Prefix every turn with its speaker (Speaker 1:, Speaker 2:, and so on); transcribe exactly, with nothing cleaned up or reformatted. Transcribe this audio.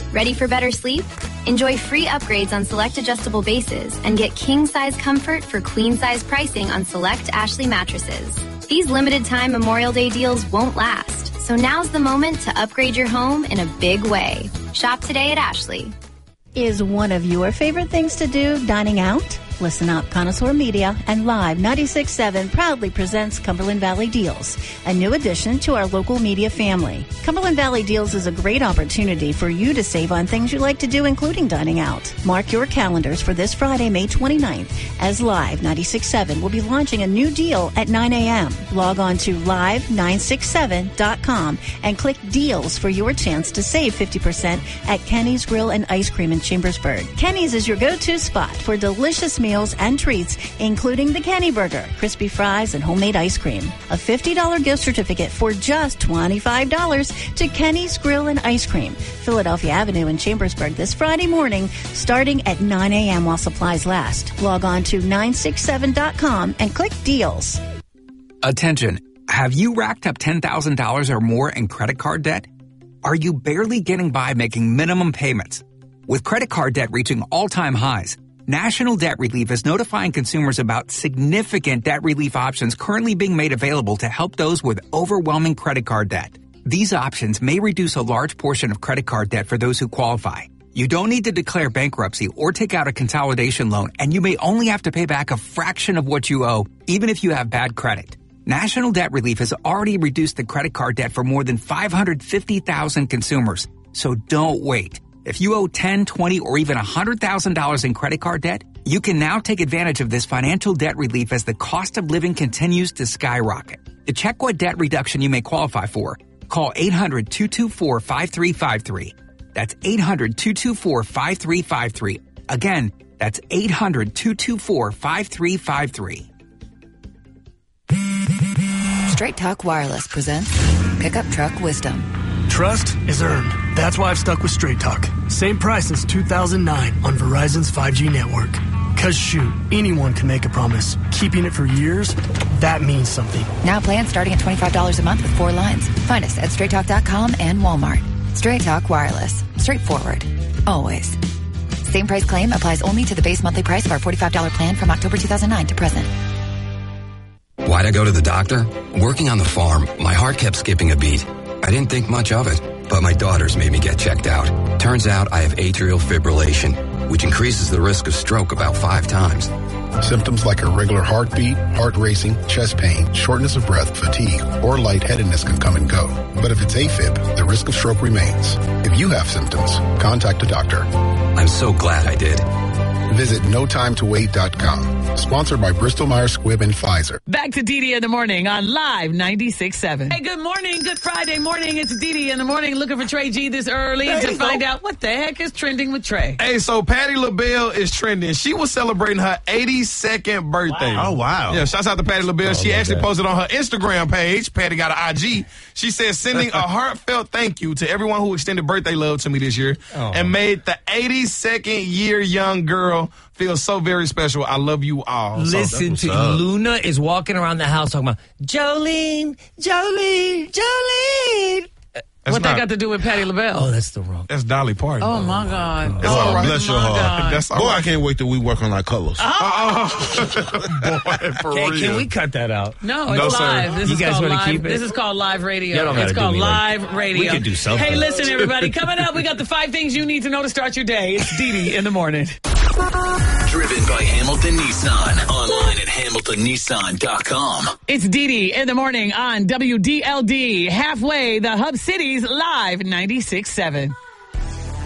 Speaker 1: Ready for better sleep? Enjoy free upgrades on select adjustable bases and get king-size comfort for queen-size pricing on select Ashley mattresses. These limited-time Memorial Day deals won't last, so now's the moment to upgrade your home in a big way. Shop today at Ashley.
Speaker 2: Is one of your favorite things to do dining out? Listen up, Connoisseur Media and Live ninety-six point seven proudly presents Cumberland Valley Deals, a new addition to our local media family. Cumberland Valley Deals is a great opportunity for you to save on things you like to do, including dining out. Mark your calendars for this Friday, May twenty-ninth, as Live ninety-six point seven will be launching a new deal at nine a.m. Log on to live nine six seven dot com and click Deals for your chance to save fifty percent at Kenny's Grill and Ice Cream in Chambersburg. Kenny's is your go-to spot for delicious meals and treats, including the Kenny Burger, crispy fries, and homemade ice cream. A fifty dollars gift certificate for just twenty-five dollars to Kenny's Grill and Ice Cream, Philadelphia Avenue in Chambersburg this Friday morning, starting at nine a.m. while supplies last. Log on to nine six seven dot com and click Deals.
Speaker 3: Attention. Have you racked up ten thousand dollars or more in credit card debt? Are you barely getting by making minimum payments? With credit card debt reaching all-time highs, National Debt Relief is notifying consumers about significant debt relief options currently being made available to help those with overwhelming credit card debt. These options may reduce a large portion of credit card debt for those who qualify. You don't need to declare bankruptcy or take out a consolidation loan, and you may only have to pay back a fraction of what you owe, even if you have bad credit. National Debt Relief has already reduced the credit card debt for more than five hundred fifty thousand consumers, so don't wait. If you owe ten, twenty, or even one hundred thousand dollars in credit card debt, you can now take advantage of this financial debt relief as the cost of living continues to skyrocket. To check what debt reduction you may qualify for, call eight hundred, two two four, five three five three. That's eight hundred, two two four, five three five three. Again, that's eight hundred, two two four, five three five three.
Speaker 4: Straight Talk Wireless presents Pickup Truck Wisdom.
Speaker 5: Trust is earned. That's why I've stuck with Straight Talk. Same price since two thousand nine on Verizon's five G network. Cause shoot, anyone can make a promise. Keeping it for years, that means something.
Speaker 4: Now plans starting at twenty-five dollars a month with four lines. Find us at straight talk dot com and Walmart. Straight Talk Wireless. Straightforward. Always. Same price claim applies only to the base monthly price of our forty-five dollars plan from October two thousand nine to present.
Speaker 6: Why'd I go to the doctor? Working on the farm, my heart kept skipping a beat. I didn't think much of it, but my daughters made me get checked out. Turns out I have atrial fibrillation, which increases the risk of stroke about five times.
Speaker 7: Symptoms like irregular heartbeat, heart racing, chest pain, shortness of breath, fatigue, or lightheadedness can come and go. But if it's AFib, the risk of stroke remains. If you have symptoms, contact a doctor.
Speaker 6: I'm so glad I did.
Speaker 7: Visit no time to wait dot com. Sponsored by Bristol Myers Squibb and Pfizer.
Speaker 8: Back to Dee Dee in the Morning on Live ninety-six point seven. Hey, good morning. Good Friday morning. It's Dee Dee in the Morning looking for Trey G this early hey, to find so, out what the heck is trending with Trey.
Speaker 9: Hey, so Patti LaBelle is trending. She was celebrating her eighty-second birthday.
Speaker 10: Wow. Oh, wow.
Speaker 9: Yeah, shouts out to Patti LaBelle.
Speaker 10: Oh,
Speaker 9: she actually
Speaker 10: that.
Speaker 9: posted on her Instagram page. Patti got an I G. She said, sending a heartfelt thank you to everyone who extended birthday love to me this year oh. and made the eighty-second year young girl feel so very special. I love you all.
Speaker 10: Listen
Speaker 9: so
Speaker 10: to up. Luna is walking around the house talking about Jolene, Jolene, Jolene.
Speaker 8: That's what not, that got to do with Patti LaBelle?
Speaker 10: Oh, that's the wrong.
Speaker 9: That's Dolly Parton.
Speaker 8: Oh, my God.
Speaker 9: That's
Speaker 8: oh,
Speaker 9: all right.
Speaker 11: Bless your heart.
Speaker 9: That's all
Speaker 11: Boy,
Speaker 9: right.
Speaker 11: I can't wait till we work on our colors.
Speaker 9: Oh. Boy, for
Speaker 10: can,
Speaker 9: real.
Speaker 10: Can we cut that out?
Speaker 8: No, it's
Speaker 9: no,
Speaker 8: live.
Speaker 9: Sir.
Speaker 8: This
Speaker 10: you
Speaker 8: is
Speaker 10: guys
Speaker 8: called
Speaker 10: want to keep it?
Speaker 8: This is called live radio.
Speaker 10: Don't
Speaker 8: It's called live
Speaker 10: like,
Speaker 8: radio.
Speaker 10: We can do something.
Speaker 8: Hey, listen, everybody. Coming up, we got the five things you need to know to start your day. It's Dee Dee in the Morning.
Speaker 12: Driven by Hamilton Nissan. Online at hamilton nissan dot com.
Speaker 8: It's Dee Dee in the Morning on W D L D. Halfway, the Hub Cities Live ninety-six point seven.